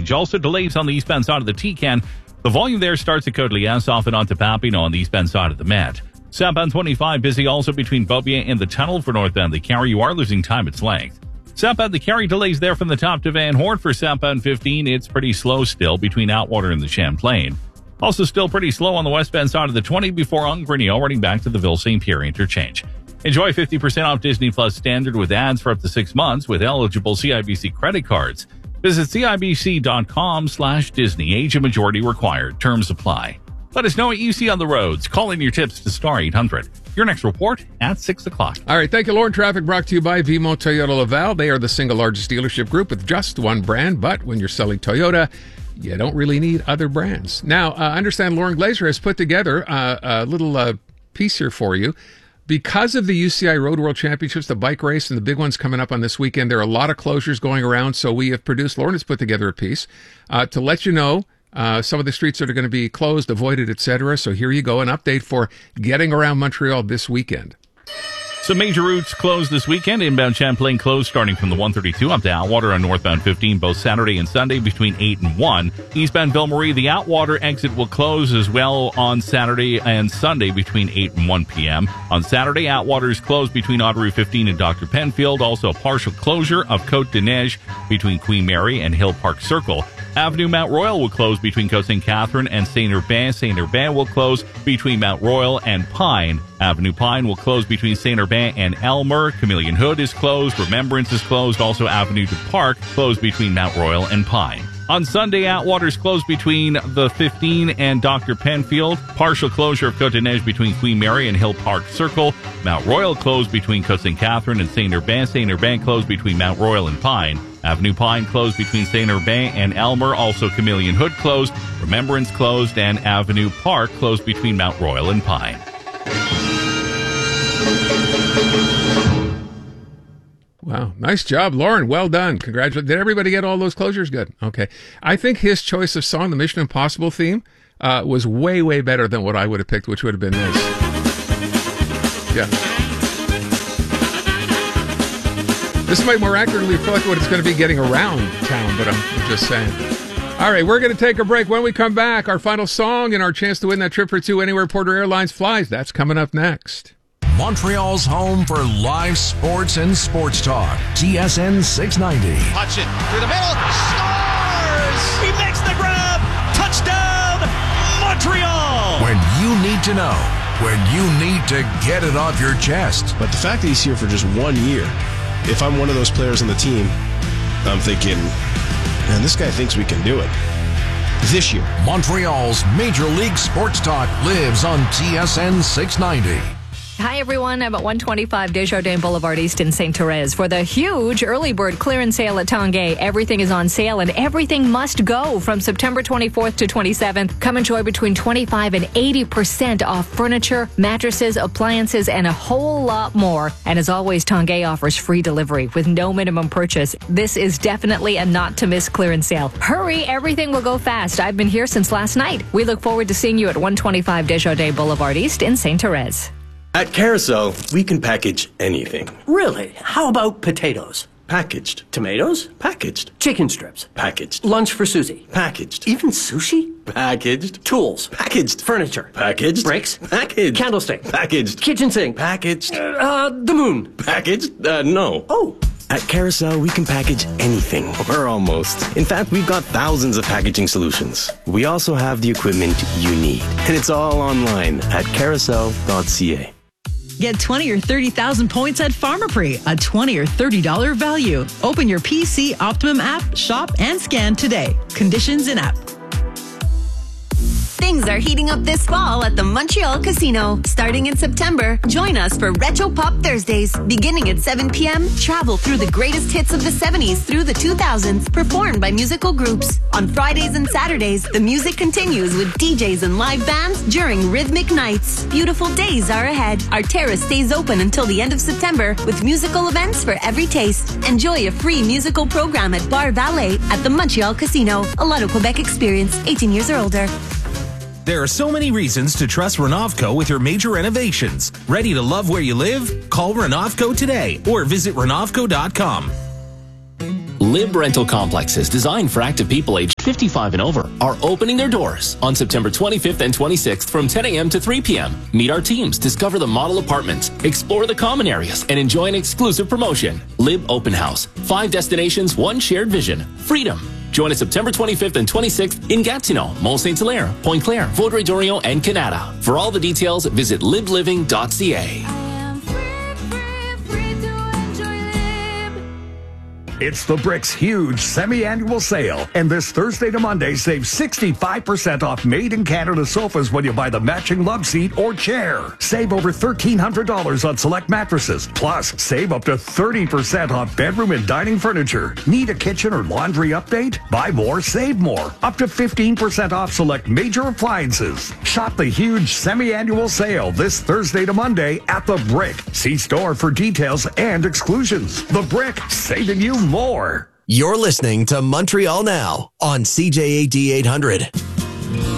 change. Also, delays on the eastbound side of the T-Can. The volume there starts at Côte-Liesse, off and onto Papineau on the eastbound side of the Met. Southbound 25, busy also between Beaubien and the tunnel for northbound the Carry. You are losing time its length. Southbound the Carry, delays there from the top to Van Horn. For southbound 15, it's pretty slow still between Outwater and the Champlain. Also still pretty slow on the westbound side of the 20 before Ungrinio, running back to the Ville-St. Pierre interchange. Enjoy 50% off Disney Plus Standard with ads for up to 6 months with eligible CIBC credit cards. Visit CIBC.com/Disney. Age and majority required. Terms apply. Let us know what you see on the roads. Call in your tips to Star 800. Your next report at 6 o'clock. All right. Thank you, Lauren. Traffic brought to you by Vimo Toyota Laval. They are the single largest dealership group with just one brand. But when you're selling Toyota, you don't really need other brands. Now, I understand Lauren Glazer has put together a little piece here for you. Because of the UCI Road World Championships, the bike race, and the big ones coming up on this weekend, there are a lot of closures going around. So we have produced, Lauren has put together a piece to let you know some of the streets that are going to be closed, avoided, etc. So here you go, an update for getting around Montreal this weekend. Some major routes closed this weekend. Inbound Champlain closed starting from the 132 up to Outwater on northbound 15, both Saturday and Sunday between 8 and 1. Eastbound Ville-Marie, the Outwater exit will close as well on Saturday and Sunday between 8 and 1 p.m. On Saturday, Outwater is closed between Ottery 15 and Dr. Penfield. Also a partial closure of Côte de Neige between Queen Mary and Hill Park Circle. Avenue Mount Royal will close between Côte St. Catherine and Saint-Urbain. Saint-Urbain will close between Mount Royal and Pine. Avenue Pine will close between Saint-Urbain and Elmer. Chameleon Hood is closed. Remembrance is closed. Also, Avenue du Parc closed between Mount Royal and Pine. On Sunday, Outwater is closed between the 15 and Dr. Penfield. Partial closure of Côte de Neige between Queen Mary and Hill Park Circle. Mount Royal closed between Côte St. Catherine and Saint-Urbain. Saint-Urbain closed between Mount Royal and Pine. Avenue Pine closed between Saint-Urbain and Elmer. Also, Chameleon Hood closed. Remembrance closed. And Avenue Park closed between Mount Royal and Pine. Wow. Nice job, Lauren. Well done. Congratulations. Did everybody get all those closures? Good. Okay. I think his choice of song, the Mission Impossible theme, was way, way better than what I would have picked, which would have been nice. Yeah. This might more accurately reflect what it's going to be getting around town, but I'm just saying. All right, we're going to take a break. When we come back, our final song and our chance to win that trip for two anywhere Porter Airlines flies. That's coming up next. Montreal's home for live sports and sports talk. TSN 690. Hutchin through the middle. Scores! He makes the grab. Touchdown, Montreal! When you need to know. When you need to get it off your chest. But the fact that he's here for just 1 year, if I'm one of those players on the team, I'm thinking, man, this guy thinks we can do it. This year. Montreal's Major League Sports Talk lives on TSN 690. Hi, everyone. I'm at 125 Desjardins Boulevard East in St. Therese for the huge early bird clearance sale at Tanguay. Everything is on sale and everything must go from September 24th to 27th. Come enjoy between 25 and 80% off furniture, mattresses, appliances, and a whole lot more. And as always, Tanguay offers free delivery with no minimum purchase. This is definitely a not-to-miss clearance sale. Hurry, everything will go fast. I've been here since last night. We look forward to seeing you at 125 Desjardins Boulevard East in St. Therese. At Carousel, we can package anything. Really? How about potatoes? Packaged. Tomatoes? Packaged. Chicken strips? Packaged. Lunch for Susie? Packaged. Even sushi? Packaged. Tools? Packaged. Furniture? Packaged. Bricks? Packaged. Candlestick? Packaged. Kitchen sink? Packaged. The moon? Packaged? No. Oh. At Carousel, we can package anything, or almost. In fact, we've got thousands of packaging solutions. We also have the equipment you need, and it's all online at carousel.ca. Get 20 or 30,000 points at Pharmaprix, a $20 or $30 value. Open your PC Optimum app, shop, and scan today. Conditions in app. Things are heating up this fall at the Montreal Casino. Starting in September, join us for Retro Pop Thursdays. Beginning at 7 p.m., travel through the greatest hits of the 70s through the 2000s, performed by musical groups. On Fridays and Saturdays, the music continues with DJs and live bands during rhythmic nights. Beautiful days are ahead. Our terrace stays open until the end of September with musical events for every taste. Enjoy a free musical program at Bar Valet at the Montreal Casino. A Lotto Quebec experience, 18 years or older. There are so many reasons to trust Renovco with your major renovations. Ready to love where you live? Call Renovco today or visit Renovco.com. Lib Rental Complexes, designed for active people aged 55 and over, are opening their doors on September 25th and 26th from 10 a.m. to 3 p.m. Meet our teams, discover the model apartments, explore the common areas, and enjoy an exclusive promotion. Lib Open House. 5 destinations, 1 shared vision. Freedom. Join us September 25th and 26th in Gatineau, Mont Saint-Hilaire, Pointe-Claire, Vaudreuil-Dorion, and Canada. For all the details, visit libliving.ca. It's the Brick's huge semi-annual sale. And this Thursday to Monday, save 65% off made-in-Canada sofas when you buy the matching love seat or chair. Save over $1,300 on select mattresses. Plus, save up to 30% off bedroom and dining furniture. Need a kitchen or laundry update? Buy more, save more. Up to 15% off select major appliances. Shop the huge semi-annual sale this Thursday to Monday at the Brick. See store for details and exclusions. The Brick, saving you more. You're listening to Montreal Now on CJAD 800.